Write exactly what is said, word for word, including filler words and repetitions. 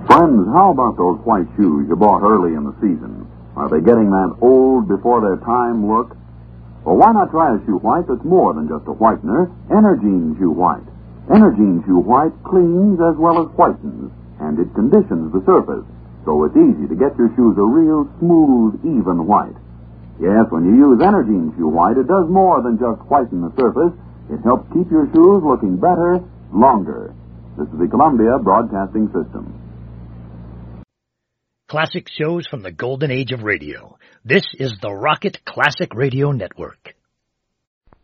Friends, how about those white shoes you bought early in the season? Are they getting that old before their time look? Well, why not try a shoe white that's more than just a whitener? Energine Shoe White. Energine Shoe White cleans as well as whitens, and it conditions the surface, so it's easy to get your shoes a real smooth, even white. Yes, when you use Energine Shoe White, it does more than just whiten the surface. It helps keep your shoes looking better, longer. This is the Columbia Broadcasting System. Classic shows from the golden age of radio. This is the Rocket Classic Radio Network.